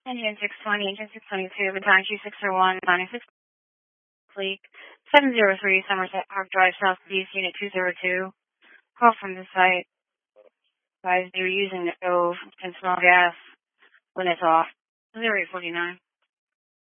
Engine 620, engine 622, baton 2601, 96 Fleet, 703 Somerset Park Drive, Southeast, Unit 202. Call from the site. Guys, you're using the stove and smell gas when it's off. 0849.